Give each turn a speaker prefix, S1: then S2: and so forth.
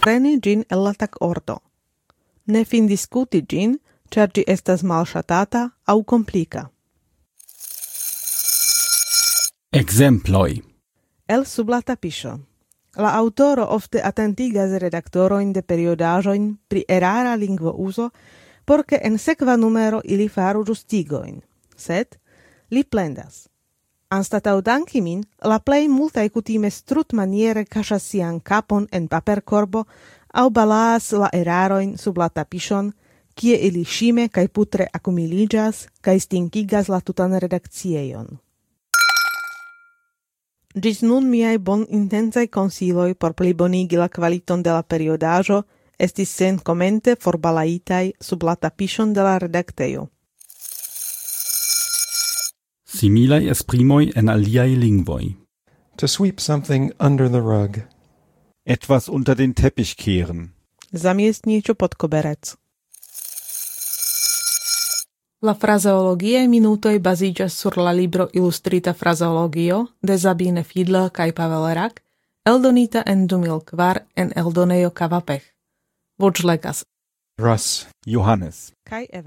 S1: preni gin el la tag ordo. Ne fin discuti gin, char gi estas malŝatata au komplika.
S2: Exemploj.
S1: El sub la tapiŝo. La autoro ofte atentigas redaktorojn de periodaĵojn pri erara lingvouzo, por ke en sekva numero ili faru ĝustigojn. Sed li plendas. Anstataŭ danki min, la plej multaj kutime strutmaniere kaŝas sian kapon en paperkorbo aŭ balaas la erarojn sub la tapiŝon, kie ili ŝime kaj putre akumiliĝas kaj stinkigas la tutan redakciejon. Ĝis nun miaj bonintensaj konsiloj por plibonigi la kvaliton de la periodaĵo estis senkomente forbalaitaj sub la tapiŝon de la redaktejo.
S2: Similaj esprimoj en aliaj lingvoj.
S3: To sweep something under the rug.
S4: Etwas unter den Teppich kehren.
S1: Zamiest niečo pod koberec. La frazeologiae minutoj baziĝas sur la libro Ilustrita frazeologio de Sabine Fiedler kaj Pavel Rak, eldonita en 2004 en eldonejo Kavapech. Voĉlegas
S4: Russ Johannes.
S1: kaj Eva.